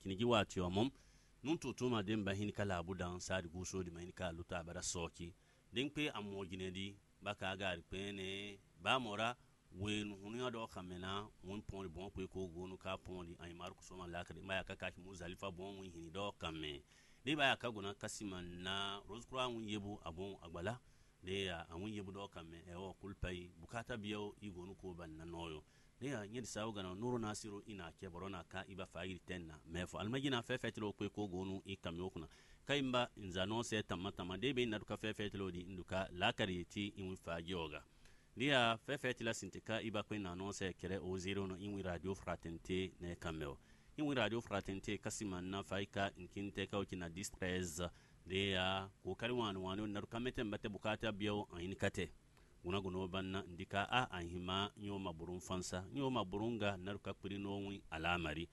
kinigi wati omom nun tutuma den bahin kala budan sadi guso di mahin ka luta bara soki den pe amogine di baka gari pene ba mora wen hunya do kamena won pon bon pe ko gonu ka pon di ay marku soma lakade ma ya kaka muzalifa bon won hini do kamme de ba ya kaguna kasiman na rozkura won yebu abon agbala de ya awon yebu do kamme e o kulpai bukata biyo igonu ko ban na noyo de ya nyedi sawu gana nuru nasiru ina ke borona ka iba fayir tenna mefo almagina fefetlo ko ko gonu ikamme okuna kaimba nzano se tamatama de be naduka fefetlo di induka lakari ti in fajoga dia fefetla sintika iba ko na no se kere o zero no in radio fraternité ne kameo in radio fraternité kasiman na faika inkinte ka okina distress dia ko kari wanu naduka mete mbate bukata biyo ayin kate guna guno banna ndika a ahima nyoma burun fansa nyoma burunga naruka pirino wi alamari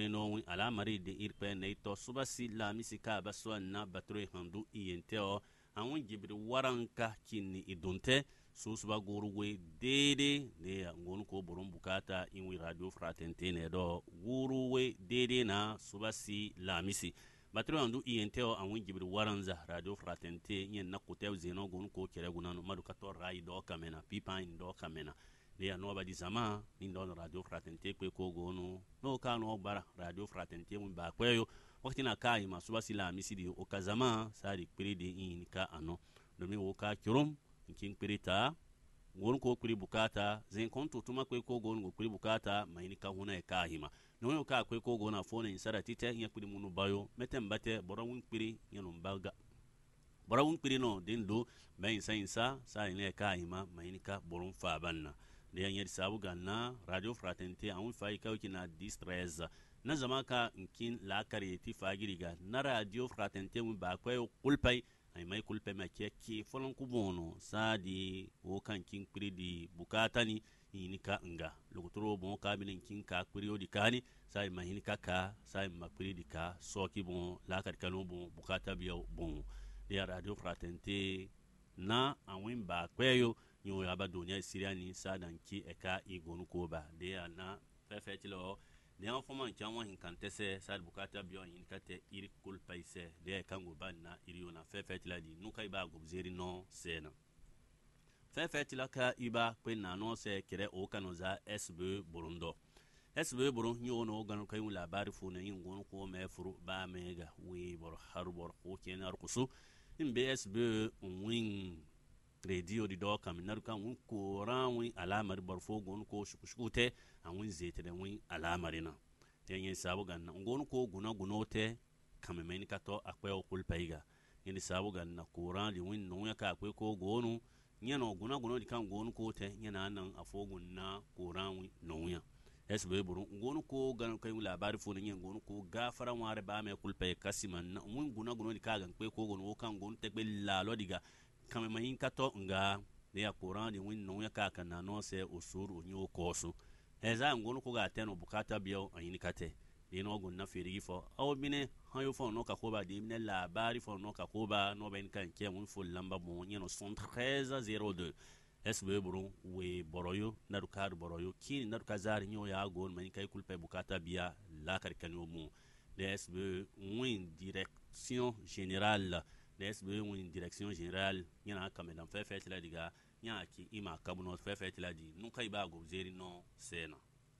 de irpe neito subasi la misika baswa na batro handu ienteo awon gibri waranka kinni idunte susuba guruwe dede ne ngonu ko burun bukata inwi radio fraternité ne do guruwe dede na subasi la misi batro handu ienteo awon gibri waranza radio fraternité nyen nakotew zeno gonu ko kere gunano maduka to rai do kamena pipa do kamena le no ba di zama ni don radio fraternité pe ko gonu no ka no bara radio fraternité mun ba kweyo wakati na kai masuba sila misidi o kazama sari piride in ka ano domi o ka kirum kin pirita gonu ko kuri bukata zen kontu tuma kwe ko gonu ko kuri bukata mai ka huna e ka hima no ka kwe ko gonu afona insara tite nya kuri munu bayo metembate borawun piri nyano mbaga borawun piri no dindo bayin sa ine ka hima mai ka borun fa banna de yan yedi sabu ganna radio fraternité awun fa ikawki na distress na zamaka nkin la kariyeti fagiriga na radio fraternité mun ba kwayo kulpai ay mai kulpai ma ke folon kubono sadi o kan kin pridi bukatani inika nga lokotoro bon ka bilin kin ka periodi kani sai ma hinika ka sai ma pridi ka soki bon la kar kanu bon bukata biyo bon de radio fraternité na awun ba kwayo nyo yaba dunya siriani sadan ki eka igonu koba de ana fefetilo de en foma nchawa hinkantese sad bukata biyo hinkate iri kulpaise de kango banna iriona fefetila di nuka iba gobzeri no sena fefetila ka iba kwena no se kire o kanoza SB Burundo SB Burundo nyo no ganu kayu labari fu na ingonu ko me furu ba mega we bor harbor ko kenar kusu imbe SB wing radio di do kam naruka un ko ranwi alamar barfo gon ko shukushute an zete da win alamarina tenyen sabu ganna ngon ko gunote kam men ka to akwe o kulpaiga indi sabu ganna kuran di win no ya ka akwe ko gonu nyano guno di kan gonu ko te nyana nan afogun na kuran no ya SB Buru ngonu ko gan kai labari fo nyen ngonu ko gafara ware ba me kulpai kasiman na mun guno di ka gan kwe ko gonu kan gonu te be la lodiga kame mahin kato nga de ya kuran di win no ya ka kana no se usuru nyo kosu eza ngonu ko ga teno bukata biyo ayin kate de no gun na ferigi fo aw bine hayo fo no ka ko ba de mine labari fo no ka ko ba no ben kan ke mun fo lamba mo nyeno 1302 SB Buru we boroyo naruka boroyo ki naruka zari nyo ya gon man kai kulpe bukata biya la kar kanyo mu de SB win direction générale SB win direction générale nyana kamedan fefetila diga nyaki ima kabuno fefetila di nuka iba go zeri no sena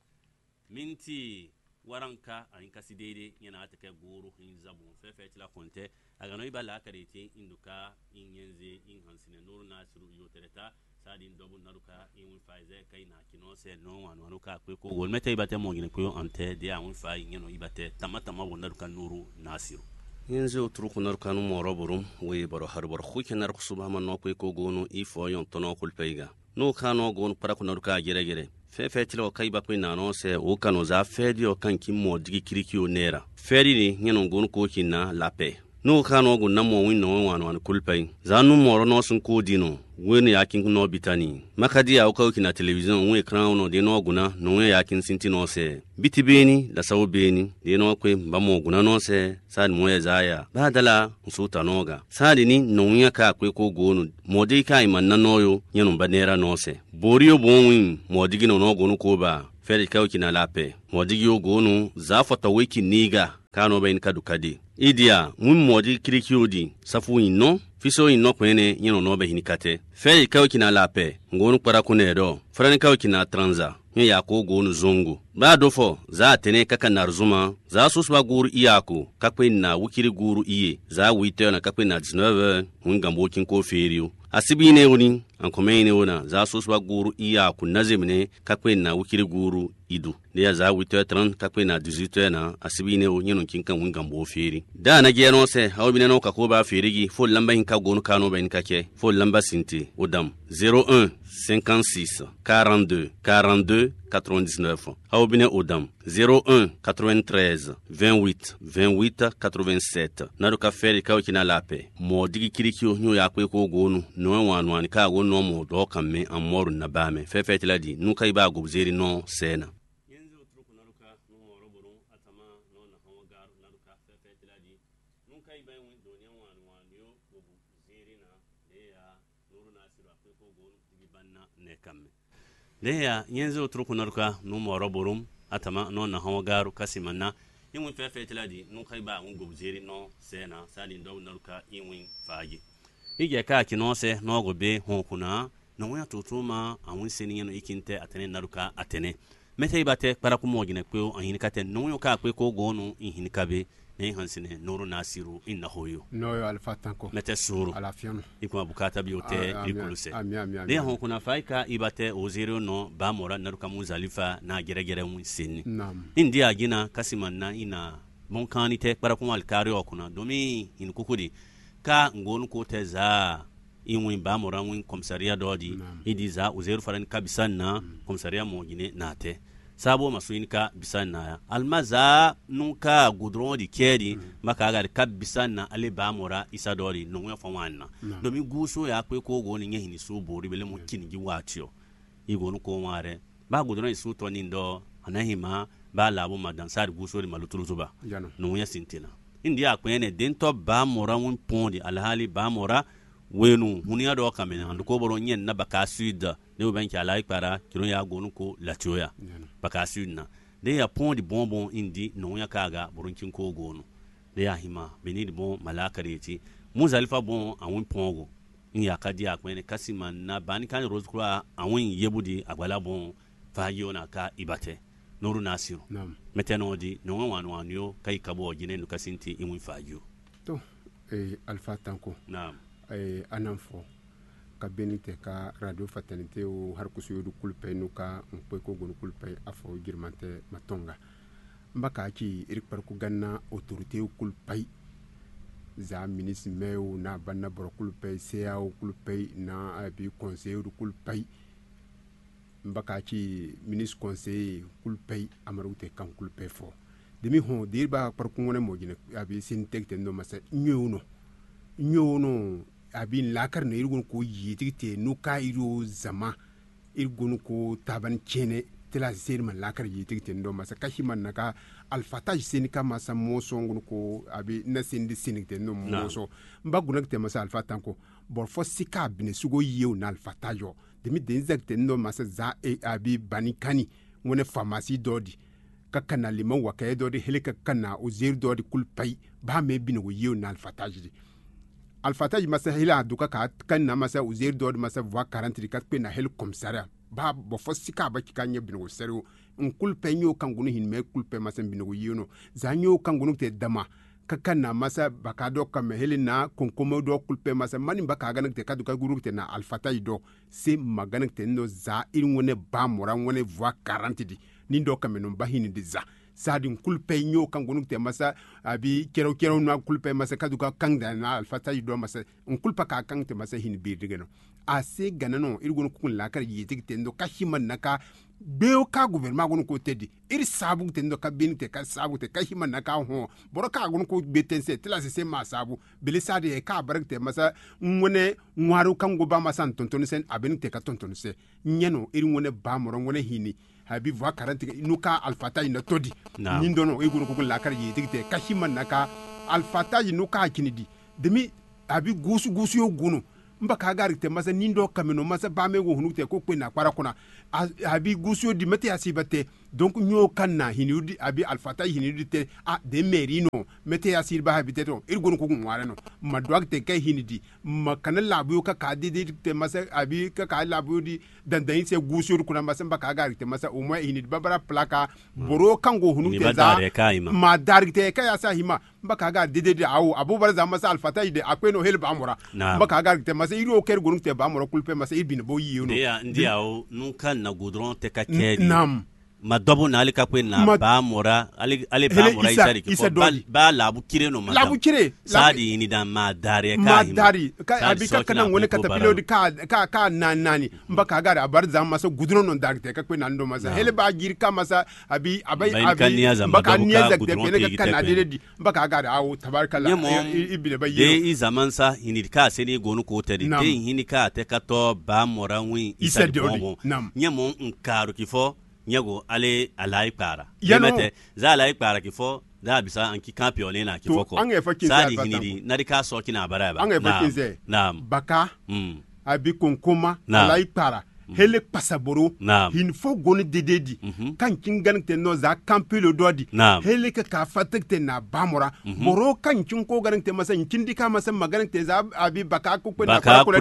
minti waranka ayin kasidede nyana atake guru hin zabu fefetila konte agano iba la karete induka inyenze in hansine nuru nasiru yotereta sadi ndobu naruka in faize kaina kino se no wanu ka kwe ko gol mete ibate mo ngine ko ante dia un fa nyeno ibate tamatama wonaruka nuru nasiru yenzo truku narkanu moro burum we baro harbor khuke nar kusuba man no ko gonu ifo yon tono kulpeiga no kano gonu para ku narka gere fe tilo kai ba ko nano se o kano za fedio kan kimmo digi kirikio nera feri ni nyeno gonu ko kinna lape no kano gun namo win no wan kulpei zanu moro no sun ko dino weni yakin no bitani makadi ya ko kina television we crown no de no guna no yakin sinti no se bitibeni la sawo beni de no ko bamo guna no se sad mo zaya badala musuta noga sadi ni no ya ka ko gonu modi kai man na noyo nyenu banera no se boriyo bonwin modi gino no gonu ko ba feri kawki na lape modigi yo gonu za fota wiki niga kano bayin kadukade idia mun modi krikiodi safu inno fiso inno kwene nyino no be hinikate feri kawki na lape ngonu para kunedo frani kawki na transa nye yako gonu zongo ba dofo za tene kaka narzuma za susba guru iyaku kakwe na wikiri guru iye za wite na kakwe na 19 mun gambo kin ko feriyo asibi ne woni an kome ne wona za susba guru iyaku nazimne kakwe na wikiri guru idu ne ya za wite 30 kakwe na 18 na asibi ne woni non kin kan mun gambo feri da na ge no se hawbi ne no ka ko ba ferigi fo lamba hin ka gonu kano ba hin kake fo lamba sinti odam 01 56 42 42 99 Aubine Odam 01 93 28 28 87 Naruka feri kawki na lape mo digi kirikio nyo ya kwe ko gonu no wanwani ka go no mo do kamme amoru na bame fefeti ladi nuka iba gobzeri no sena yenzo truku naruka no roboro atama no na hawagar naruka fefeti ladi nuka iba wi do nya wanwani yo gobzeri na ya nuru nasiru akwe ko gonu digi banna ne kamme leya yenzo truku naruka no mo roborum atama no na hawagaru kasimanna inwin fefetiladi no kaiba un gobzeri no sena sali ndo naruka inwin faji ige ka kino se no gobe honkuna no ya tutuma anwin seni no ikinte atene naruka atene mete ibate para ku mogine kwe ahinikate no yo ka kwe ko gonu inhinikabe ne hansine nuru nasiru inna hoyo no alfatanko mete suru ala fiano ikuma bukata biote ikuluse ne honkuna faika ibate ozero no ba mora naruka muzalifa na geregere mun sinni india gina kasimanna ina monkanite para ku alkari okuna domi in kukudi ka ngonu ko teza inwin ba mora win komisaria dodi idiza ozero faran kabisanna komisaria mogine nate sabo masuinka bisanna ya almaza nunka gudron di kedi makaga de kabisanna ale ba mora isa dori nunga fawanna domi guso ya kwe ko go ni hini so bori bele mu kinigi watio igo nu ko ware ba gudron isu to ni ndo anahima ba labo madansar guso di malutulutuba nunga sintina indi akwene dento ba mora won pondi alhali ba mora wenu hunia do kamena anduko boro nyen na baka sud ne ben kala ikara kiro ya gonu ko latioya baka sud na de ya pont di bonbon indi no ya kaga burunkin ko gonu de ya hima beni di bon malaka reti muzalifa bon awun pongo in ya kadi akwene kasima na bani kan rose croix awun yebudi agbala bon fayo na ka ibate noru nasiru meteno di no wanwanyo kai kabo gine no kasinti imun fayo to alfa tanko naam anamfo ka benite ka radio fraternité o har ko suyodu kulpe nuka mpe ko gonu kulpe afo girmante matonga mbaka ki irik par ku ganna autorité kulpe za ministre mew na banna bor kulpe CA kulpe na abi conseiller kulpe mbaka ki ministre conseiller kulpe amarute kan kulpe fo demi hon dirba par ku ngone mojine abi sin tekte no masa nyono abin lakar na irgun ko yitigte nuka iro zama irgun ko taban kene tela ser man lakar yitigte ndo masa kashi man naka alfataj senika masa moso ngun ko abi na sindi sinikte no moso mbaguna te masa alfatan ko bor fo sika bine sugo yew na alfatajo demi denzakte ndo masa za abi banikani ngone pharmacie dodi kakana liman wakaye dodi helika kana ozir dodi kulpai ba me bino yew na alfataji alfataj masa hila duka ka kan na masa uzer dod masa voix 40 kat pe na hel komisaria ba bo fosika ba kikanye bino seru un kulpe nyo kangunu hin me kulpe masa bino yino za nyo kangunu te dama kakan na masa bakado kam hel na konkomo do kulpe masa mani baka ganak te kaduka guru te na alfataj do se maganak te no za irwone ba mora wone voix 40 di ni do kam no bahini di za sadin kulpe nyo kangunu te masa abi kero na kulpe masa kaduka kangda na alfataj do masa un kulpa ka kangte masa hin bidigeno ase ganano irgun kun lakar yitik tendo kashiman naka beo ka gouvernement gon ko tedi ir sabu tendo ka binite ka sabu te kashiman naka ho boroka gon ko betense tela se ma sabu bele sade ka barakte masa ngone ngwaru kango ba masa tonton sen abenite ka tonton se nyeno irwone ba moro ngone hini habi voix 40 nuka alfataj na todi nindono irgun ko lakar yitik te kashiman naka alfataj nuka kinidi demi abi gusu yo gunu mbaka gari te masa nindo kameno masa ba me go hunu te ko kwena kwara kuna abi gusio di mete asibate donc nyo kanna hinudi abi alfata hinudi te de merino mete asirba habite to irgon ko ngwara no ma doak te kay hinidi ma kana labu ka de te masa abi ka labu di dandan se gusio kuna masa mbaka gari te masa o mo hinidi babara plaka boro kango hunu te za ma darite kay asa hima mbaka gari de awu abubar za masa alfata ide akweno helba amora mbaka gari te masa iro ker gonuk te ba amora kulpe masa ibin bo yiyo no ndia o nunkan na goudron te ka kedi ma dobo na ali kapwe na ba mora ali ba mora isari ki ba labu kire no labu kire sadi ni da ma dare ka abi ka kana ngone katapilo di ka nani mbaka gari abar za masa goudron no dagte ka kwe na ndo masa hele ba giri ka masa abi mbaka niaza te ne ka kana de mbaka gari awu tabarkalla ibine ba yiyo de zaman sa hini ka se ni gonu ko te de hini ka te ka to ba mora wi isadi bobo nyemo nkaru kifo nyago ale alai para yemete za alai para kifo da bisa anki campione na kifo ko sadi hinidi nadika so kina baraba naam baka abi konkoma alai para hele pasaboro hin fo goni dededi kan kingan te no za campilo dodi hele ka fatek te na bamora boro kan kin ko garan te masa kindi ka masa magaran te za abi baka ko na ko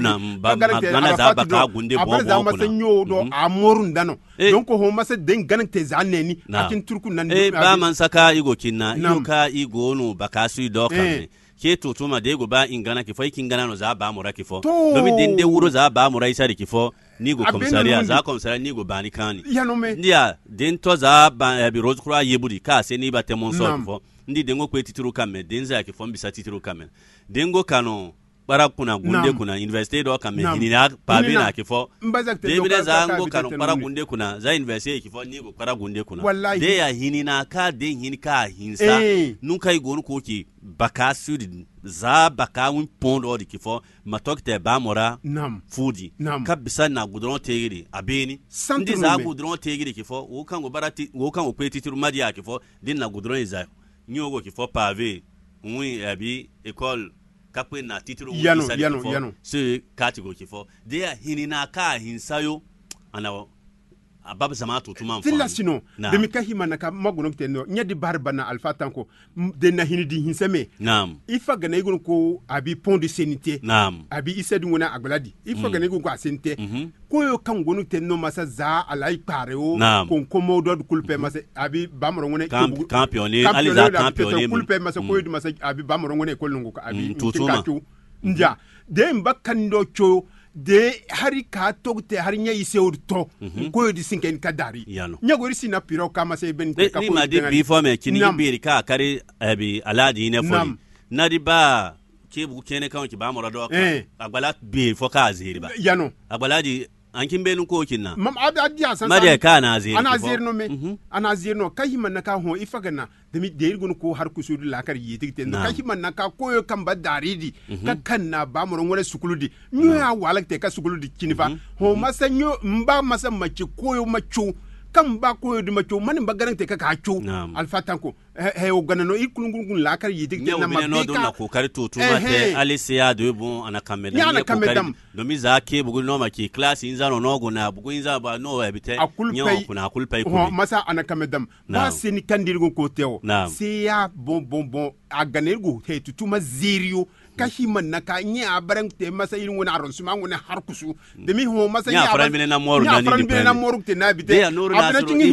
na za baka gunde bo za masa nyodo amorun dano donc ho masa den garan te za neni akin turku nan ba man saka igo kinna yuka igo no baka su do kan ke tutuma de go ba ingana ki foi kingana no za ba mora ki fo domin den de wuro za ba mora isa ki fo ni go komisaria za komisaria ni go bani kani ndia den to za ba bi rose croix yebudi ka se ni ba temon so ki fo ndi dengo ko tituru kame den za ki fo mbisa tituru kame dengo kano para kuna gunde kuna university do kame hinina pa bi na ki fo de bi za ngo kano para gunde kuna za university ki fo ni go para gunde kuna de ya hinina ka de hinika hinsa nun kai gonu ko ki baka sudi za baka win pondo di kifo matok te ba mora fudi kabisa na gudron tegiri abeni ndi za gudron tegiri kifo wo kan go barati wo kan go petitiru madia kifo din na gudron iza nyogo kifo pave wi abi école kapwe na tituru yano se katigo kifo de ya hinina ka hinsayo ana abab zamato tuma mfa filla sino de mi kahima na ka maguno teno nyadi barbana alfa tanko de na hinidi hinseme ifa gana igun ko abi pont de sénité abi isedu ngona agbaladi ifa gana igun ko asente ko yo kan gonu teno masa za alai pareo kon komodo kulpe masa abi bamoro ngone campione ali za campione kulpe masa ko yidi masa abi bamoro ngone ko lungu ko abi tutatu ndia de mbakando cho de hari ka togte hari nya iseur to ko yodi sinken kadari nyago risi na piro kama se ben ka ko de bi fo me kini biri ka kare abi aladi ne fo nadi ba ke bu kene kan ki ba mo rado ka agbala bi fo ka aziri ba agbala di ankin benu ko kinna mam adiya san made ka na aziri ana aziri no me ana aziri no kahima na ka ho ifagana demi de irgun ko har kusudu la kar yiti te kahima na ka koyo kan ba daridi ka kanna ba mo ngore sukuludi nyo ya walakte ka sukuludi kinifa ho masa nyo mba masa machi koyo machu kan ba koyo di machu man ba garante ka kachu alfatanko he o ganano ikulungun la kar yiti te na mabeka na ko kar tutu mate alisia de bon ana kamedam ya ko kar do mi za ke bugu no maki class inza no go na bugu inza ba no ebite nyo kuna akulpai ko masa ana kamedam ba sini kandirgun ko teo se ya bon a ganirgu he tutuma zirio kahiman na ka nya barang te masa irin wona aron suma wona harkusu de mi ho masa nya fran bine na moru na moru te na bite abina cingi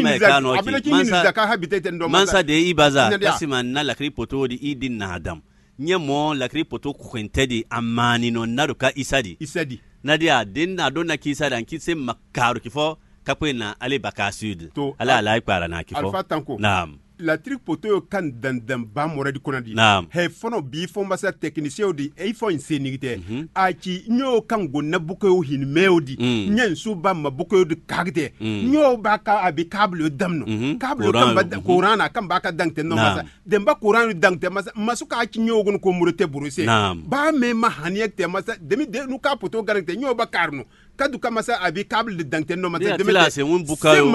hinza ka habite te ndo masa de ibaza kasiman na lakri poto di idin na adam nya mo lakri poto kwente di amani no naruka isadi nadia din na donna kisada nkise makaru kifo kapena ale baka sud ala ipara na kifo naam la trick poto yo kan dan ba mora di konadi he fono bi fo masa technicien di e fo insenigite aki nyo kan go na buko yo hin meodi nyen su ba ma buko yo di kagde nyo ba ka abi cable damno cable kan ba courant kan ba ka dangte no masa dem ba courant dangte masa masuka aki nyo gon ko murete buruse ba me ma haniek te masa demi de nu ka poto garante nyo ba karno kadu kama sa abi kabel de dangten no mata demete se mun bukayo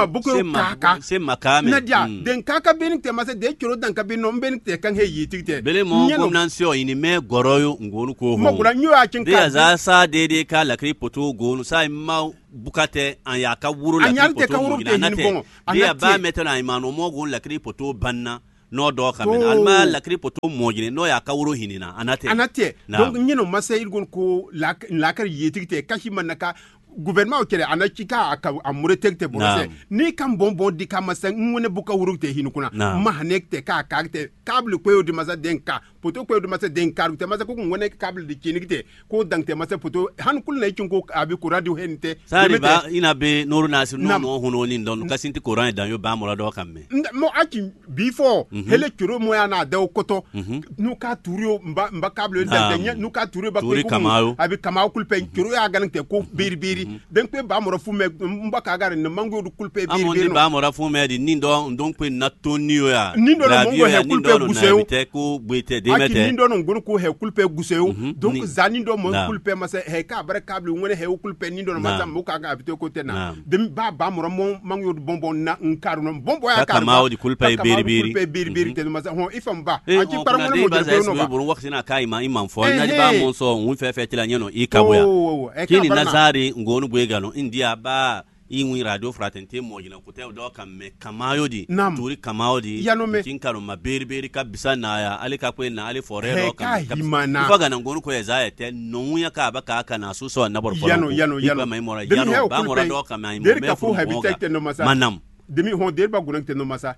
se makame nadia den kaka benite masa de kiro danka be no benite kan he yitigte bele mo gomnansio ini me goroyo ngonu ko ho mo gura nyo a kin ka za sa de ka la kri poto gonu sa ma bukate an ya ka wuro la kri poto ngina nate de ba metana imano mo gon la kri poto banna no do kamen alma la kri poto mojine no ya ka wuro hinina anate donc nyino masa irgon ko la kar yitigte kashi manaka gouvernement kele anachika amure tekte borose ni kam bonbon di kama sa ngone buka wurukte hinukuna mahanekte ka kakte kable ko di masa denka poto ko di masa denka rukte masa ko ngone kable di kinikte ko dangte masa poto han kul na cinko abi ko radio hente sari ba ina be noru nasir no hono ni don kasinti courant dan yo ba mo do kamme mo aki before hele kiro mo yana da koto nu ka turio mba kable dangte nu ka turio ba ko abi kamaw kulpe kiro ya ganante ko biri den pe ba mora fu me mbaka gare ne mango du kulpe biri no ba mora fu me di nindo ndon pe natonio ya nindo no mongo he kulpe guseu te ko bwete de mete nindo no ngonu ko he kulpe guseu donc zanindo mo kulpe masa he ka bare kable ngone he kulpe nindo no masa mo ka ga bite ko tena dem ba mora mo mango du bonbon na nkaru no bonbon ya ka ma di kulpe biri te masa ho ifam ba aki par mo de ko no bo waxina kai ma imam fo na di ba mo so un fe tila nyeno ikaboya kini nazari ngonu bwegano india ba inwi radio fratente mojina kutel do kam me kamayo di turi kamayo di tinkaro maberi kabisa na ya alika kwe na ali forero kam faga na ngonu ko ezaya te nonya ka ba ka na so so na borforo yano mai mora yano ba mora do kam mai mo me fu manam demi hon derba gunante no masa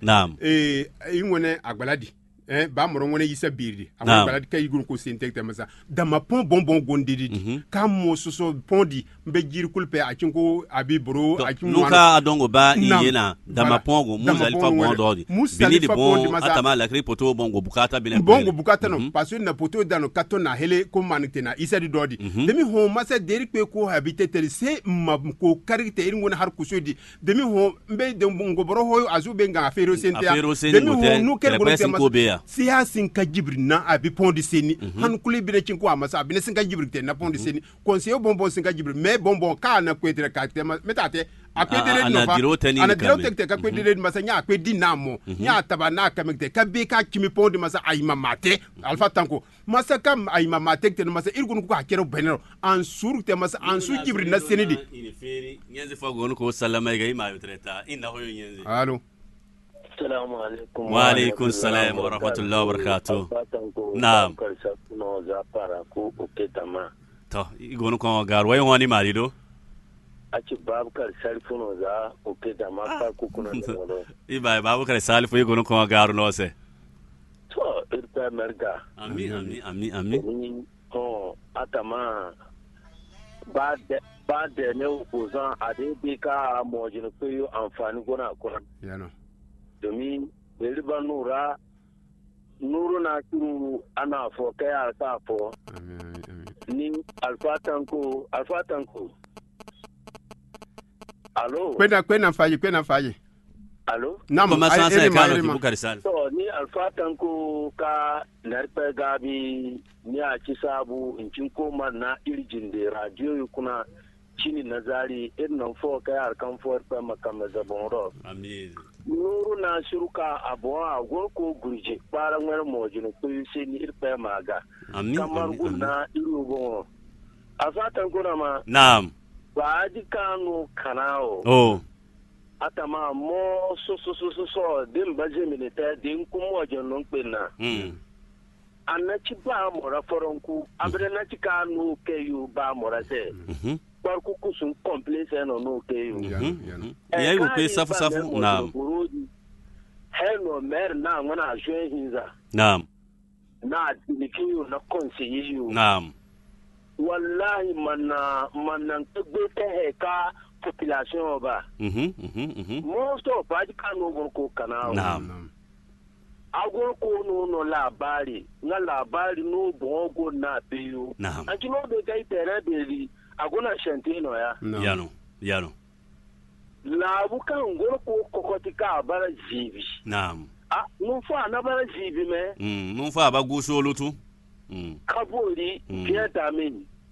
ingone agbaladi ba moro ngone yisa birdi awon baladi kay gun ko sintek masa dama pon bonbon gondidi kam mo soso pondi mbe jir kulpe a cinko abi bro a cinko nuka adongo ba yena dama pongo muzali fa bondodi bini di bon atama la kri poto bongo bukata bine bongo bukata no parce na poto dano kato na hele ko manite na isa di dodi demi ho masa deri pe ko habite tel se ma ko karite ngone har kusodi demi ho mbe de bongo bro hoyo azube nga afero sentia demi ho nu ker gonte siyasin ka jibri na abi pondi seni han kuli bine cinko amasa abi sin ka jibri te na pondi seni conseiller bonbon sin ka jibri mais bonbon ka na kwetre ka te metate akwedere no ba ana dirote ka kwedere masa nya akwedi namo nya taba na kamekte ka be ka kimi pondi masa ayima mate alfa tanko masa kam ayima mate te masa irgun ko akero benero an surte masa an su jibri na seni di nyenze fogon ko salama ga ima yotreta inna hoyo nyenze allo السلام عليكم وعليكم السلام ورحمة الله وبركاته نعم تو يقولون كون غار وين واني ماليدو أشي بابكر سالفونو ذا وكذا ما كاركو كنا نقوله إيه بابكر سالفو يقولون كون غار نوسه تو إرتا مرجع أمين أتما بعد نيو كوزان أدي بيكا موجين كيو أنفاني كنا يانو domin beriba nuru na turu ana fo kai alka fo ni alfatanko allo kwena faje allo nam ko masansa kano ki bukari sal to ni alfatanko ka narpe gabi ni a ci sabu in cin koma na irjin de radio kuna chini nazari irin fo kai alkan fo pa makam zabon ro amin nuru na shiruka abuwa gorko gurje para ngwer mojino ko yuseni irpe maga kamar gunna irugo afatan kuna ma naam ba kanu kanao atama mo so dim baje militaire din ku mojino npena anachi ba mora foronku abre na chikanu keyu ba mora se barku kusun complexe no keyu yayi ko pe safu naam hello mer na ngona join hinza naam na dikiyu na conseiller naam wallahi man tugbe heka population ba most of kanu ko kana naam agor ko no labari na labari no bongo na biyu akino do dai tere beli agona shantino ya yano labu kan gor ko kokotika bara jibi naam mun fa na bara jibi me mun fa ba guso lutu kabori biya damin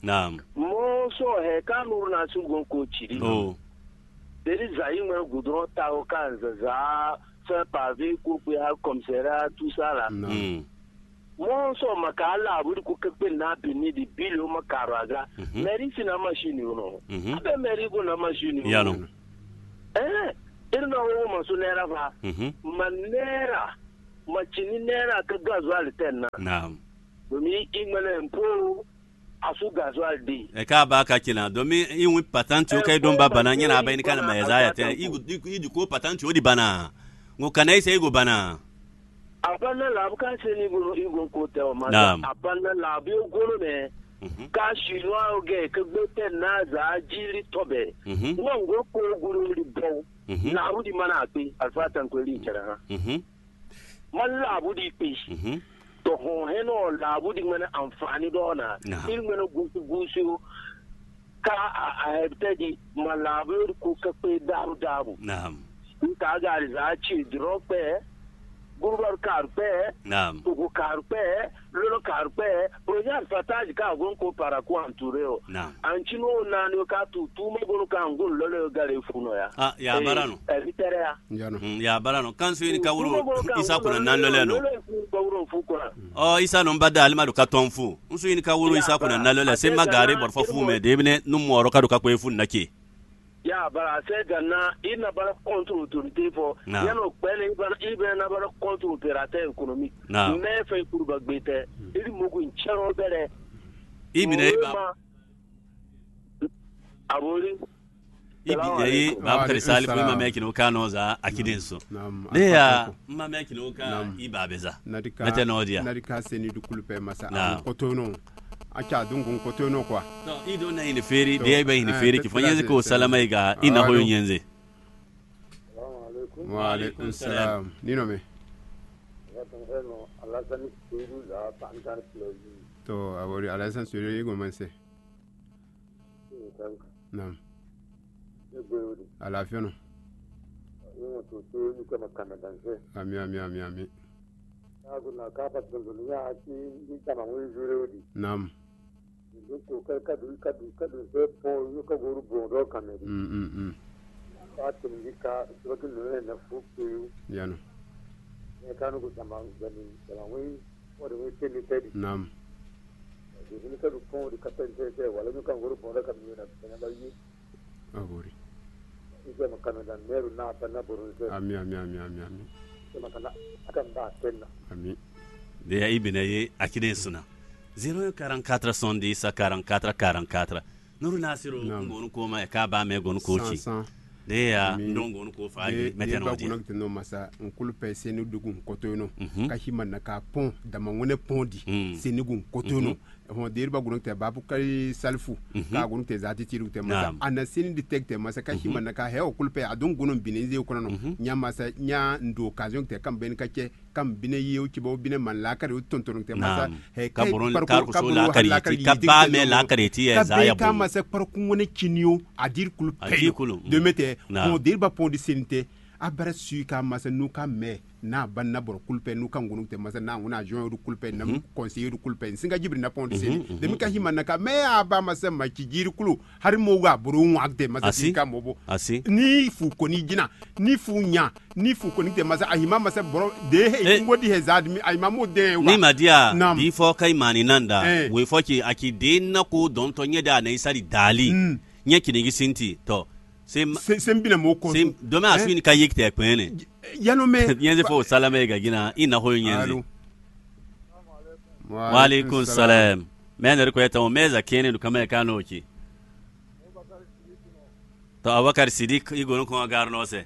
Naam. Mo so he ka nuru na su gon ko chiri. Oh. Deri zayi ma goudron ta o kan za faire pavé couper ha commissariat tout ça là. Mo so makala buri ku kebe na bini di bilo makaraga. Meri sina machine no. Abe meri go na machine. Ya no. Irna wo masu nera fa. Manera machine nera ka gasoil tenna. Naam. Domin ingmane mpo asu gasoil di. E ka ba ka kina domin in patenti o kai don baba na nyana ba ni kana mai zaya ta i ko patenti o di bana. Ngo kanai sai go bana. Apana labu ka seni igon kote o ma. Apana labu golo me. Ka shirwa oge ke gbote na za jiri tobe. Ngo ko gulu li bo. Labu di mana pe alfatan ko li kera ha. Man labu di pe. To ho heno labu di mana amfani do na. Il mena gusu ka a ebtedi malabu ko ka pe daru. Naam. Ka ga za chi drope. Gurbar karpe, tugu karpe, lolo karpe, projet fatage ka gon ko para ko antureo. Anchino nani ka tu mo gon ka ngul lolo gare funo ya. Ah ya barano. Eviterea. Ya barano kan su ni ka wuro isa kuna nan lolo no. Oh isa no mbada alima do ka tonfu. Nsu ni ka wuro isa kuna nan lolo se magare bor fa fu me de bine num moro ka do ka ko fu nake. Ya bara se gana ina bara contre autorité fo yano kwele ibana bara contre opérateur économique mais fait pour bagbete iri mugu nchero bere ibine ba abori ibine ba kare salif ma meki no kano za akidinso ne ya ma meki no ka ibabeza mete no dia nadika seni du kulpe masa kotono acha dungun kotono kwa no ido na ine feri de ba ine feri ki fanyeze ko salama ga ina hoyo nyenze. Wa alaikum salam nino me to abori alasan suru yego manse nam alafiono ami nam ko kadu se po yu ka guru bondo kamedi atum dika sokin ne na fuku yano ne kanu ko tamang gani tamang o de teni tedi nam ni ka ko de kapente se wala yu ka guru bondo kamedi na ba yi agori ije makana dan meru na pa na buru se ami makana akan ba tenna ami de ya ibine ye akide suna 044 110 44 44 nuru nasiru ngonu ko ma ka ba me gonu ko ci de ya ndongo ko fa meteno di ba ko no masa nkulu pe senu dugun kotono ka himanna ka pont da mangone pont di senu kotono ho de ba gunok te babu kay salfu ka gunok te zati tiru te masa ana senu detecte masa ka himanna ka he okulu pe adun gunun binize ko no nya masa nya ndo occasion te kam ben ka ke kam bine yew ci bo bine man la kare tonton te masa he ka burun kar ko so la kare ti ka ba me la kare ti e za ya ka masa par ko ngone kinio adir kulu pe de mete ho de ba pont di senite abara su ka masa nu ka me na banna bor kulpe nu kan gunu te masa na nguna joint du kulpe na conseiller du kulpe singa jibri na pont sen de mi ka himanna ka me aba masa ma ki jiri kulu har mo ga buru ngakte masa ka mobo ni fu ko ni jina ni fu nya ni fu ko ni te masa ahima masa boro de he ngodi he zad mi ahima mo de ni madia di fo kai mani nanda we fo ki aki de na ko don to nyeda na isari dali nya kinigi sinti to sembina mo ko dome aswini ka yekte kwene yano me yenze fo salama ga gina ina hoyo yenze wa alaikum salam mener ko eta o meza kene du kama kano ki to Abubakar Sidik igono ko garno se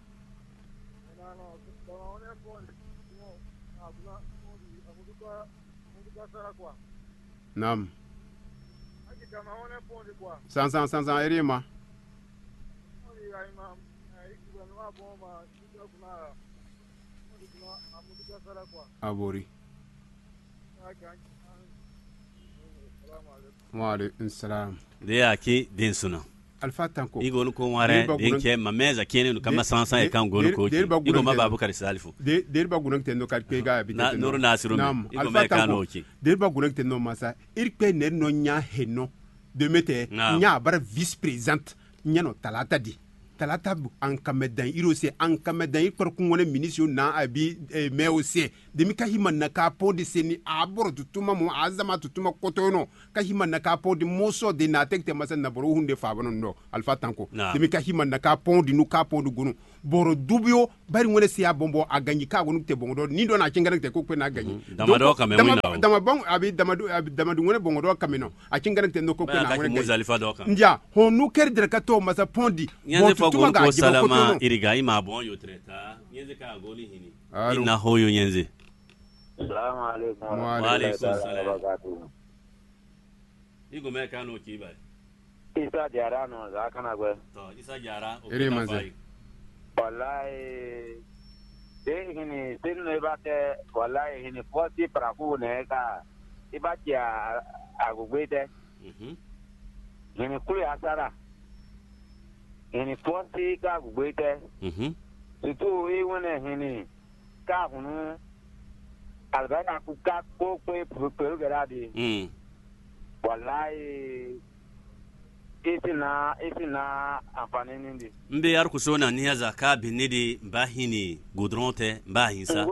nam san erima abori wa alaikum salam de yake din suna alfa tanko igo ko ware den ke mameza kene no kama sansa e kan gonu ko igo ma Babukar Salifu de ba gunak tendo ka ke ga bi na nuru nasiru igo ma kano ki de ba gunak tendo masa irpe ne no nya heno de mete nya bara vice présidente nyano talata di talata an kamedan irose an kamedan ikor kungone ministre na abi me ose de mi kahima na ka podi seni abor tutuma mo azama tutuma kotono kahima na ka podi moso de na tekte masa na boro hunde fabanon no alfa tanko de mi kahima na ka podi nu ka podi gunu boro dubio bari ngone siya bombo aganyi ka gonu te bongo ni do na kingana te ko pe na aganyi damado ka me winda dama bon abi damadu ngone bongo do kamino a kingana te no ko pe na ngone muzalifa do ka ndia honu kerdre ka to masa pondi tuma ga salama iriga ima bon yo treta nyenze ka goli hini ina hoyo nyenze assalamu alaikum wa alaikum salam igo me ka no ki bai isa jara no za kana gwe to isa jara o ere manze wallahi de hini tin ne ba te wallahi hini poti para ku ne ka ibatia agugwete hini kuli asara hini poti ka agugwete situ iwene hini ka hunu albana ku ka ko pe peru geradi wallahi isina amfani nindi mbe yar kusona ni yaza ka binidi bahini gudronte bahinsa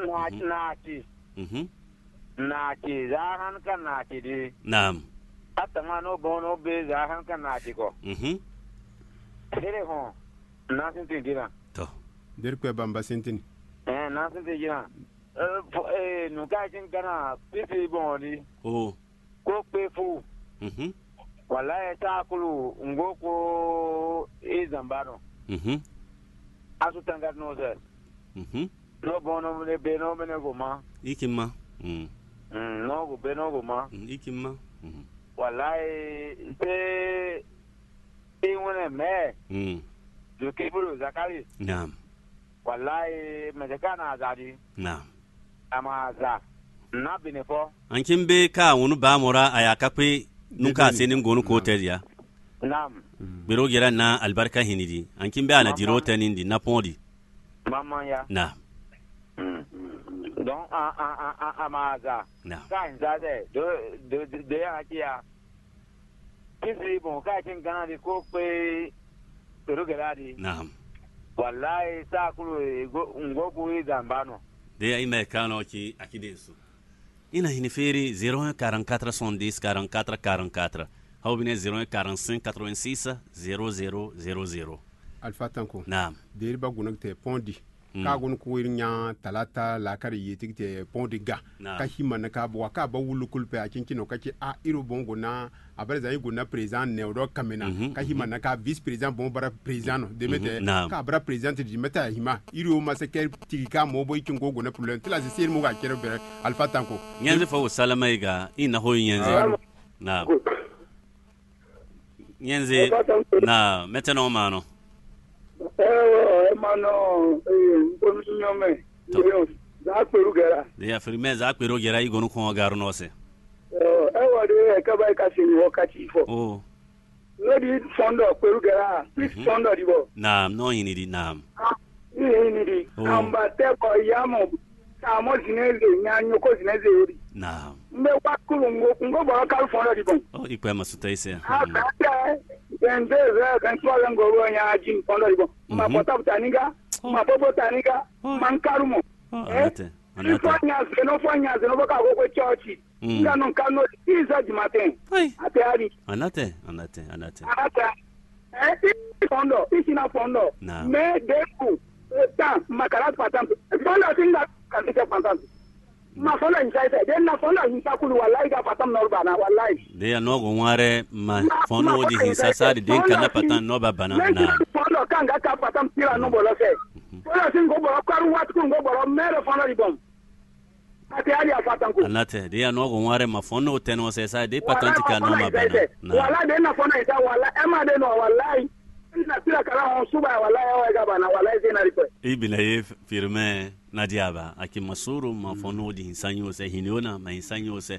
naci zahan kan naci di naam atama no bono be zahan kan naci ko tere ho nasinti dira to der ko bamba sentini nasinti dira no ka jin kana pisi boni oh ko pe fu wallahi ta kulu ngoko izambano asu tangar no se no bono ne beno mene goma ikima no go beno goma ikima wallahi te iwone me jo kibulu zakari naam wallahi mejekana azadi naam amaza na binefo ankin be ka wonu ba mora ayaka pe nuka senin gonu ko teriya naam biro gira na albarka hinidi ankin be ana diro tenindi na pondi mama ya na don amaza na ka inzade de ya kia kisi bon ka kin gana di ko pe biro gira di naam wallahi sa kulu ngoku izambano de ya ime kano ki akidensu ina hiniferi 0144 110 44 44 haubine 0145 86 0000 alfa tanko naam der ba gunakte pondi ka gun ko nya talata la kare yitikte pondi ga ka hima na ka bo ka ba wulu kulpe a kinkino ka ki a iro bongo na abare zai guna president ne do kamena ka hima na ka vice president bon bara president de mete ka bara president di meta hima iro ma se ker tika mo boy kingo guna problem tila se ser mo ga kero bere alfa tanko nyanze fa salama iga ina hoyo nyanze na nyanze na metano mano mano nyome za perugera de ya firme za perugera igonu ko garu no se de ka ba ka sin wakati fo oh no di fondo perugera fondo dibo na no yini di nam yini di amba te ko yamo ka mo zineze nyanyo ko zineze yori na mbe wa kulungo ngo ba ka fondo dibo oh ikwe masuta ise ende za kan swala ngoro nya jin fondo dibo ma pota taniga ma popo taniga mankarumo anate fanya zeno baka ko church ngano kano iza jimaten ate ari anate fondo isina fondo me deku ta makara patam fondo singa kanisa patam ma fondo insaita de na fondo insakulu wallahi ga patam norbana wallahi de ya nogo ngare ma fondo di hinsasa de den kana patam no babana na fondo kanga ka patam tira no bolo se fondo singo bolo karu wat ko ngo bolo mere fondo di bom ate ali afatanku anate de ya nogo ngare ma fondo teno se sa de patanti kana no babana na wala de na fondo ita wala ema de no wallahi ina tira kala on suba wallahi wa ga bana wallahi zena ripo ibina ye firme na diaba aki masuru ma fondo di hinsanyo se hiniona ma hinsanyo se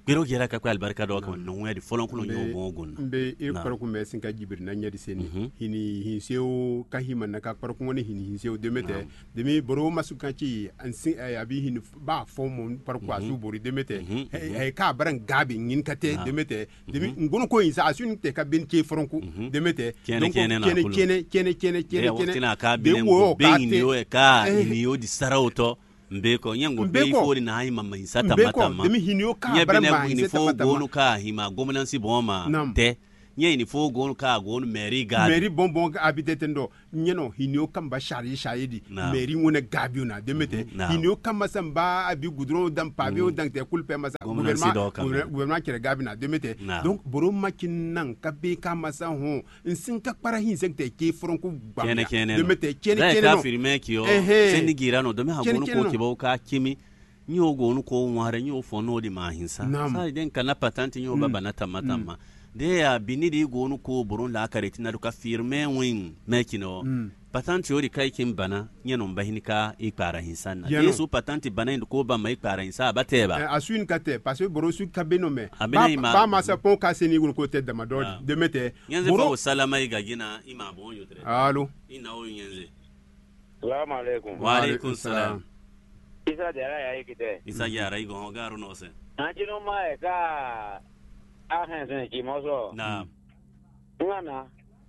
pero gera ka ko albarka do ko no ngadi folon ko no bongon be e parku me sin ka jibir na nyadi seni hini hinseo ka himana ka parku ngoni hini hinseo demete demi boro masuka ci ansin abi hini ba fomo parku asu bori demete e ka baran gabi ngin kate demete demi ngono ko insa asun te ka ben ke fronku demete donc kene de wo ka ni yo ka ni yo di sarauto mbeko nyango be fori na haima maisata matama demi hinio ka baramba hinsata matama gonu ka hima gomunansi boma te nye ni fo gonu ka gonu meri gabi meri bonbon habitete ndo nyeno hinio kamba shari shayidi meri ngone gabi na demete hinio kamba samba abi gudron dam pabio dang te kulpe masa gouvernement kire gabi na demete donc boro makinan kabe kama sa ho nsinka para hinsekte ke fronku bamya demete kene ka firme kiyo sendi girano demi ha gonu ko kibo ka kimi nyo gonu ko nware nyo fono di mahinsa sa den kana patante nyo baba na tamatama de ya binidi gonu ko burun la kareti na duka firme win mekino patante yori kai kin bana nyano bahinika ikara hinsan na yesu patante bana ko ba mai ikara hinsa bateba asuin kate parce que boro su kabeno me ba ma sa pon ka seni gun ko te de madodi de mete boro salama iga gina ima bon yotre allo ina o yenze assalamu alaikum wa alaikum salam isa jara ya ikite isa jara igo garu no se anjino ma ka ahense chimoso na ngana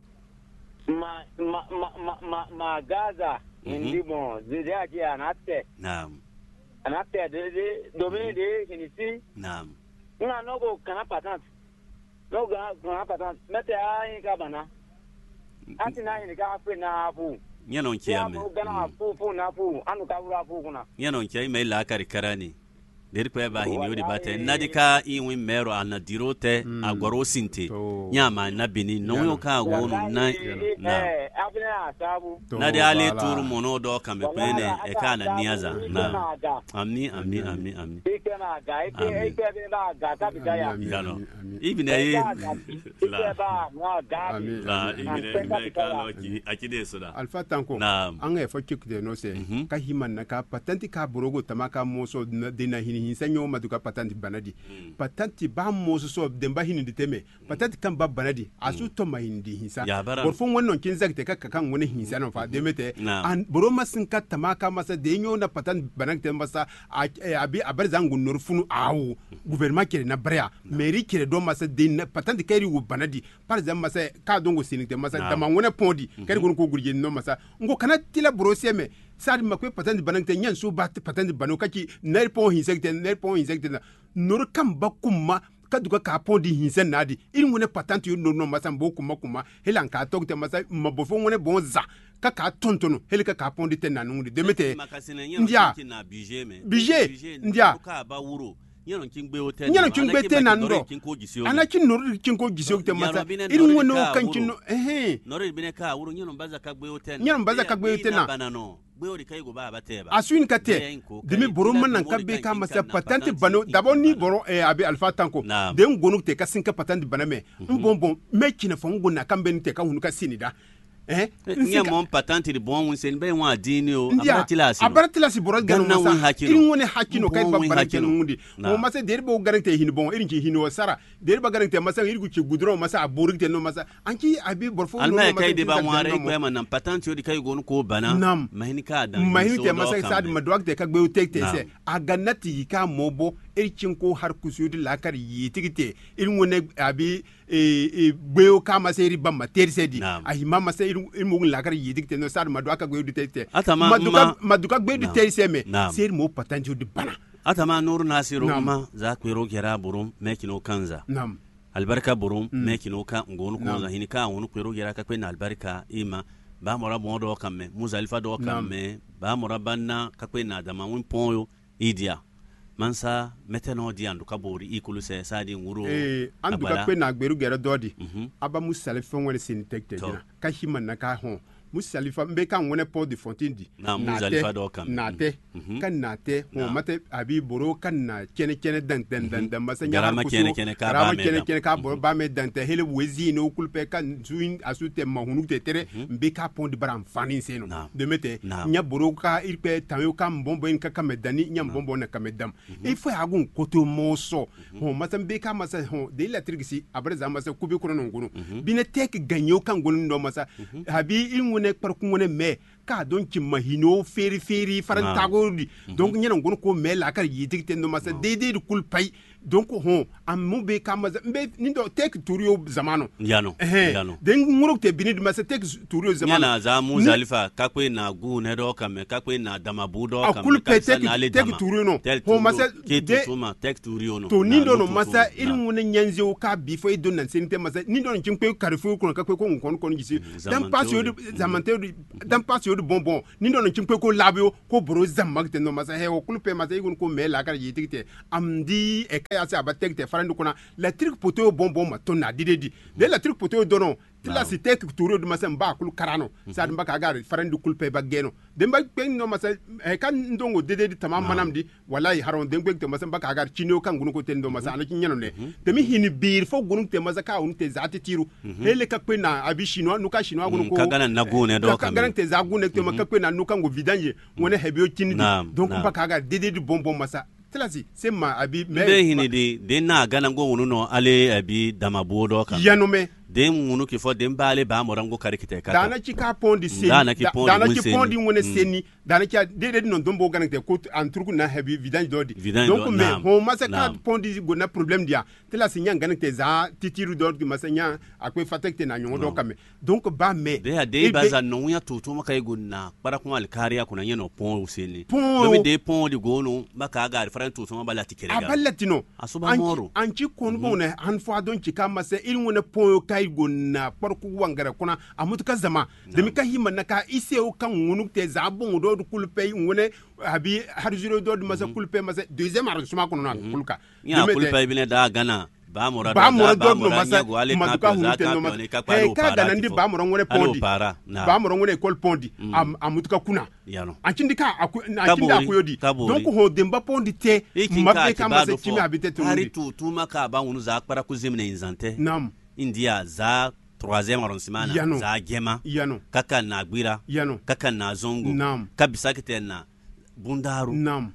ma gaza indimo zide aje anate naam anate de domine de kinisi naam ngana nogo kana patant nogo kana patant mete ayi ka bana ati na yin ka fe na afu nyano nkiyame gana fu na fu anu ka wura fu kuna nyano nkiyai mai la karkarani der ko ba hini yodi bate nadika iwi mero ana dirote agoro sinte nyama na bini no yo ka gonu na nadi ale turu mono do kambe pene e kana niaza na ami ikena ga ike ba ga ta bi ya yano ibine la ibine ka lo ki akide soda alfa tanko anga fo kikde no se ka himan na ka patenti ka borogo tamaka moso de na hini hinsanyo maduka patenti banadi patenti ba moso so demba hini diteme patenti kan ba banadi asu to ma hindi hinsa borfon wannan kin zakte ka kan wani hinsa no fa demete an boro masin ka tamaka masa de nyo na patenti banakte masa abi abar zangun nor funu awu gouvernement kire na brea mairie kire do masa de patenti kari wu banadi par exemple masa ka dongo sinite masa dama wona pondi kari gon ko gurje no masa ngo kana tila boro seme sadi makwe patenti banakte nyan so bat patenti banu kaki ner pon hinsekte na nor kam bakuma kaduka ka pondi hinsen nadi irin wona patenti yo no masa mbo kuma helan ka tokte masa mabofo wona bonza ka tontono helika ka pondi tenanungu demete ndia budget ndia ka ba wuro nyano kingbe tenando ana kinno kinko gisio te masa irin wono kankino nore bine ka wuro nyano baza ka gbe hotel banano gbeori kai go ba bateba asuin kate demi boro manan kabbe ka masa patente bano d'abord ni boro abi alfa tanko de ngonu te ka sinka patente baname mbonbon mekina fongo na kambe te ka hunu ka sinida nya mon patente de bon wonsen be wa dini o abratilasi boro ganu masa irin woni hakino kai babban kenan mundi mo masa der bo garante hin bon irin ki hino sara der ba garante masa irgu ki gudro masa aburigte no masa anki abi borfo no masa kai de ba mo are ko man patente odi kai gonu ko bana mahinika dan mahinte masa sad madwakte ka gbe tekte se aganati ka mobo irkin ko har kusudi lakar yitigite irin woni abi gbeo ka masa iri bamma tersedi ahima masa irin mugun lakar yitigite no sad madwaka gbe odi tekte maduka gbe odi terse me ser mo patente odi bana atama nuru nasiru ma za kwero gera burum mekino kanza albarka burum mekino ka ngonu ko za hinika wonu kwero gera ka kwena albarka ima ba mora bon do kamme muzalifa do kamme ba mora banna ka kwena dama won ponyo idia mansa meteno di andu kabori ikulu se sadi nguru andu ka kwena gberu gera dodi aba musalifa woni sin tekte dina ka himan na ka hon musalifa mbe kan wona po de fontaine di na musalifa do kam nate kan nate ho mate abi boro kan na kene dan masa nya garama kene ka boro ba me dan te hele wezi no kulpe kan suin asute mahunu te tere mbe ka pon di baram fanin seno de mete nya boro ka irpe tayo kam bombo en ka kamedani nya bombo na kamedam il faut agun koto moso ho masa mbe ka masa ho de electric si abreza masa kubi kono ngunu bine tek ganyo kan gonu ndo masa habi ilmune parkungone me ka don ki mahino feri farantagodi donc nyana ngonu ko me la kar yitik tendo masa dede de kulpai donc ho am be kama mbe nindo tek turio zamano yano den nguruk te binid masa tek turio zamano yana za mu zalifa kakwe na gu ne do kame kakwe na damabu do kame kulpe tek turio no ho masa de tek turio no to nindo no masa ilmune nyanze o ka bi fo idon nan senite masa nindo no chinkwe karifu ko kakwe ko kon gisi dan pasio de zamante dan pasio de bonbon nindo no chinkwe ko labio ko boro zamagte no masa he o kulpe masa igun ko me la kar yitik te amdi ya sa ba tek te farandi kuna la trick poto bonbon ma tonna didedi de la trick poto dono tila si tek turo de masa mba kul karano sa mba ka gar farandi kulpe ba geno de mba pen no masa kan ndongo didedi tamam manamdi wallahi haron de ngbe te masa mba ka gar chinio kan gunu ko tendo masa ala kinyano ne de mi hini bir fo gunu te masa ka un te zati tiru hele ka pe na abi chinois nuka chinois gunu ko ka gana na gune do ka gana te za gune te maka pe na nuka ngo vidanje wona hebio chini donc mba ka gar didedi bonbon masa telasi sema abi me hini de na gana ngo wonu no ale abi damabu do kan yano me den munu ki fo den bale ba morango karikite kata dana ki ka pondi seni dana ki pondi wona seni dana ki de non dombo ganate ko antruku na hebi vidange dodi donc me ho masaka pondi go na problem dia tela si nyanga ganate za titiru dodi masanya akwe fatekte na nyongo do kame donc ba me de baza no ya tutu maka go na para ko alkariya kuna nyeno pon useni do de pon di go no maka ga different tutu ma bala tikere ga abalatino asuba moro anchi konbo ne han fo don ki kama se ilwona pon gonna parku wangara kuna amutuka zama da mika hima naka iseo kan wonu te zabon do kulpe wone habi harjuro do masa kulpe masa deuxième arrondissement kono na kulka ya kulpe bine da gana ba mora do masa matuka hunte no masa ka gana ndi ba mora ngone pondi ba mora ngone école pondi amutuka kuna anchindika akuyodi donc ho demba pondi te mabbe kama se timi habite to hari tu maka ba wonu za akpara kuzimne inzante nam India za 3e arrondissement na za Gema kaka na Gbira kaka na Zongo kabisa kitena Bundaru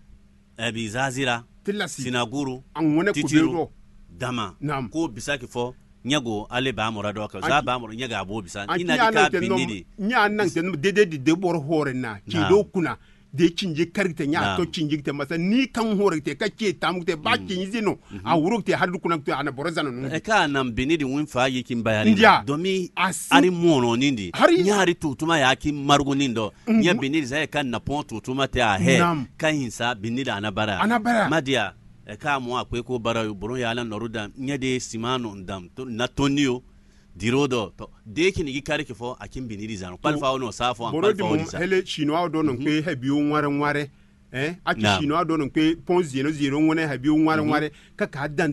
abi Zazira Sinaguru Titiru Dama ko bisaki fo nyago ale ba morado ka za ba mor nyaga abo bisa ina dika binidi nya nan ten dede de bor hore na ki do kuna de cinje karite nya to cinje te masa ni kan hore te ka ke tamute ba cinje no a wuro te hadu kuna to ana borazana no e ka nam binidi win fa yikin bayani domi ari mono nindi nyari tutuma yaki margo nindo nya binidi za kan na pon tutuma te a he kan hinsa binidi anabara madia e ka mo akwe ko bara boro ya lan noruda nya de simano ndam to na tonio dirodo to de kini gi kare ke fo akin binidi zanu palfa ono safo an palfa ono sa hele chinois do non pe hebi o nware aki chinois do non pe pon 00 ngone hebi o nware ka dan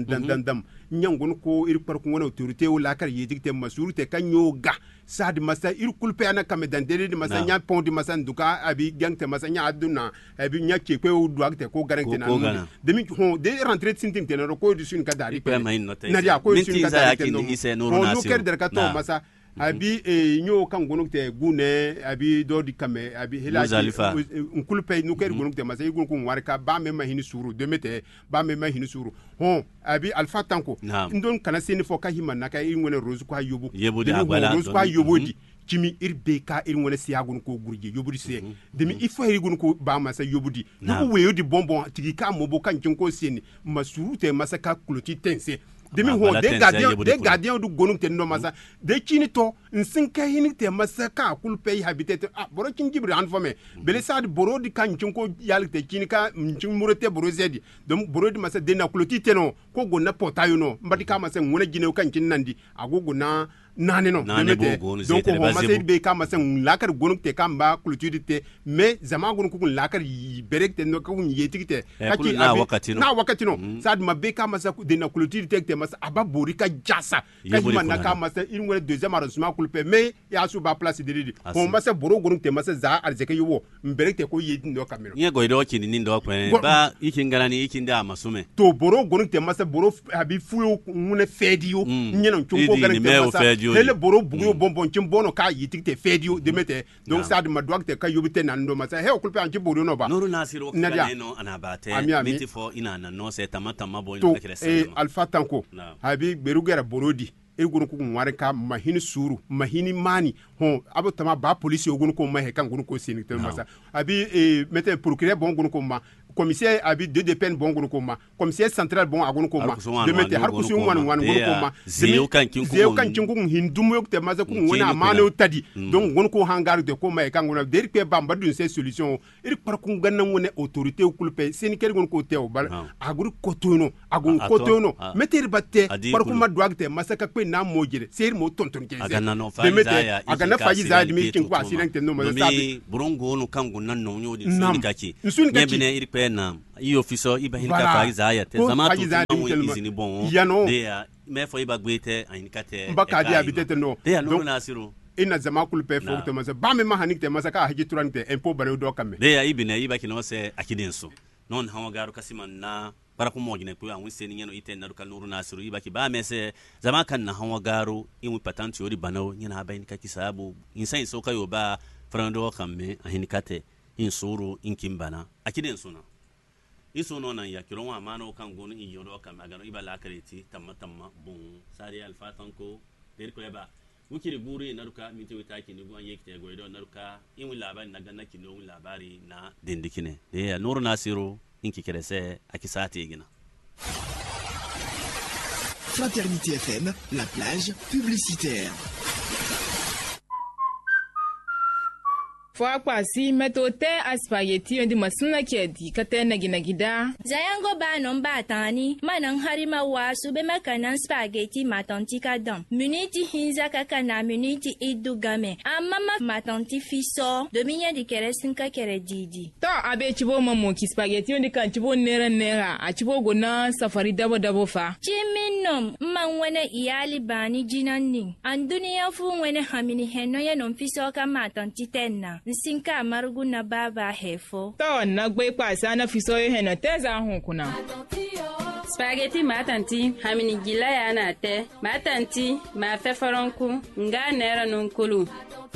nyangon ko ir par ko ngone autorité o la kar yejikte masurite kanyoga sad masa ir kulpe ana kame dan dede masa nya pon di masa nduka abi gangte masa nya aduna abi nya ke pe o duagte ko garante na demi ho de rentrer sintim tenero ko di sun kadari pe na dia ko sun kadari no ker der ka to masa abi nyo kan gonukte gune abi dodi kame abi helaji nkulpe nuker gonukte masa igun kun warka ba me mahini suru demete ba me mahini suru ho abi alfa tanko ndon kana seni fo ka hima naka ingone rozu kwa yobu rozu kwa yobodi kimi irbe ka ingone siagun ko gurje yobudi se demi ifo irigun ko ba masa yobudi no weyodi bonbon tigi ka mobo kan kinko seni masuru te masa ka kuloti tense demi ho de gardien du gonum te no masa de chini to nsinka hini te masa ka kulpe habitat boro kin gibri an fome bele sad boro di kan kinko yalte chini ka ncin murete boro zedi dum boro di masa de na kuloti te no ko gonna potayo no mbadi ka masa ngona gine kan kin nandi agogo na nane no demete donc ko masa be ka masa lakar gonuk te kam ba kulture te mais zama gonuk ko lakar berek te no ko yeti te kaki na wakati no sad ma be ka masa de na culture te masa aba borika jasa kaji man na ka masa in wala deuxième arrondissement kulpe mais ya su ba place de didi ko masa boro gonuk te masa za arzeke yo berek te ko yeti no kamero nye go do kini ni ndo kwen ba ikin galani ikin da masume to boro gonuk te masa boro abi fuyo ngune fedio nyeno chungo garan te masa hele boro bugo bonbon chimbono ka yitik te fedio demete donc ça de ma doit te ka yobite nan ndo masa he okulpe anti boro no ba nuru nasiru ka no anabate miti fo ina na no se tamata mabo ina kire se alfa tanko habi berugera borodi irgun ku ngware ka mahini suru mahini mani ho abo tama ba police ogun ko ma he kan gun ko sini te masa abi mete procureur bon gun ko ma commissaire abi de peine bon gun ko ma commissaire central bon agun ko ma de mete har ku su wan gun ko ma zeu kan kingu hindum yok te masa ku wona amane tadi donc gun ko hangar de ko ma he kan gun de pe ba mbadun se solution ir par ku ganna wona autorité kulpe seni ker gun ko te o bal agur kotono agun kotono mete batte par ku ma doit te masa ka na mojere ser mo tonton ke agana fayiza mi kin kwa sinan te no ma sabi burongo no kangu nan no nyodi sunikaki nyebine irpe na i officer ibahin ka fayiza ya te zamatu mu izini bon de ya me fo iba gwete ayinkate mbaka dia bitete no de ya no nasiru ina zama kulpe fo te masa ba me ma hanikte masa ka haji turante impo bare do kame de ya ibine ibaki no se akidenso non hawa garu kasiman na para ko mojine ko an wiseni nyano ite na dukal nuru nasiru ibaki ba mese zama kan na hawa garo in patanti yori banaw nyina bayin ka kisabu insan so kayo ba frando kamme ahinikate in suru in kimbana akiden suna iso no nan ya kiron wa mano kan gonu in yodo kamme agano ibala kareti tamma bun sari alfatan ko der ko ba wukiri buri na duka miti wita ki ni gwan yekte goido na duka in labari na ganna ki no labari na dindikine de ya nuru nasiru inki kerese akisati igina. Fraternité FM, la plage publicitaire. Fwa kwasi metote aspaghetti ndi masuna kedi katena gida. Zayango ba nomba tani manan harima wasu be makanan spaghetti matanti kadam. Muniti hinza kakana muniti idugame. Amama matanti fiso dominya di keresinka kere didi. To abe chibo mamo ki spaghetti ndi kan chibo nera a chibo gona safari dabo fa. Chiminom mangwene iyali bani jinanni. Anduniya fu wene hamini heno ya nomfiso ka matanti tenna. Nsinka marugu na baba hefo. To na gbe kwasa na fiso ye hena teza hu kuna. Spaghetti matanti hamini gila ya na te. Matanti ma fefaronku nga nera nunkulu.